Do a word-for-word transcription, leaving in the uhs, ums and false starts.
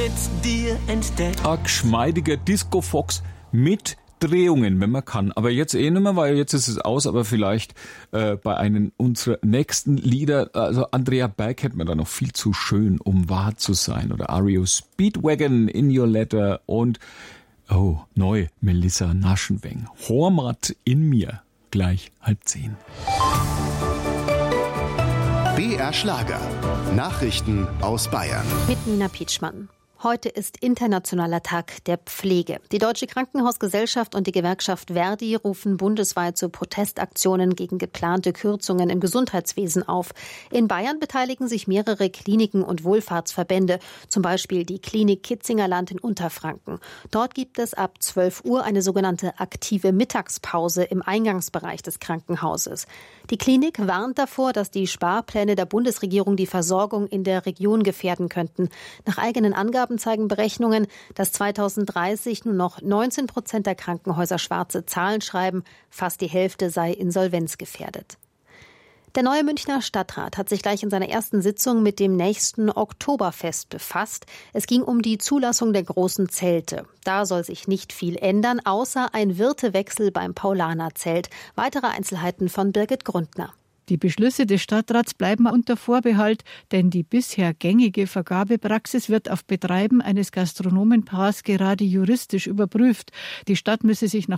mit dir entdeckt. Ein geschmeidiger Disco-Fox mit Drehungen, wenn man kann. Aber jetzt eh nicht mehr, weil jetzt ist es aus, aber vielleicht äh, bei einem unserer nächsten Lieder, also Andrea Berg hätte man da noch viel zu schön, um wahr zu sein. Oder R E O Speedwagon, In Your Letter und oh, neu, Melissa Naschenweng. Hormat in mir, gleich halb zehn. B R Schlager. Nachrichten aus Bayern. Mit Nina Pietschmann. Heute ist Internationaler Tag der Pflege. Die Deutsche Krankenhausgesellschaft und die Gewerkschaft Verdi rufen bundesweit zu Protestaktionen gegen geplante Kürzungen im Gesundheitswesen auf. In Bayern beteiligen sich mehrere Kliniken und Wohlfahrtsverbände, zum Beispiel die Klinik Kitzingerland in Unterfranken. Dort gibt es ab zwölf Uhr eine sogenannte aktive Mittagspause im Eingangsbereich des Krankenhauses. Die Klinik warnt davor, dass die Sparpläne der Bundesregierung die Versorgung in der Region gefährden könnten. Nach eigenen Angaben zeigen Berechnungen, dass zweitausenddreißig nur noch neunzehn Prozent der Krankenhäuser schwarze Zahlen schreiben. Fast die Hälfte sei insolvenzgefährdet. Der neue Münchner Stadtrat hat sich gleich in seiner ersten Sitzung mit dem nächsten Oktoberfest befasst. Es ging um die Zulassung der großen Zelte. Da soll sich nicht viel ändern, außer ein Wirtewechsel beim Paulaner-Zelt. Weitere Einzelheiten von Birgit Grundner. Die Beschlüsse des Stadtrats bleiben unter Vorbehalt, denn die bisher gängige Vergabepraxis wird auf Betreiben eines Gastronomenpaars gerade juristisch überprüft. Die Stadt müsse sich nach